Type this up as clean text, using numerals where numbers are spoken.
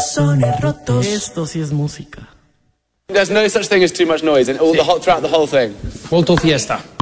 corazones rotos. Esto sí es música. There's no such thing as too much noise throughout the whole thing. Molto fiesta.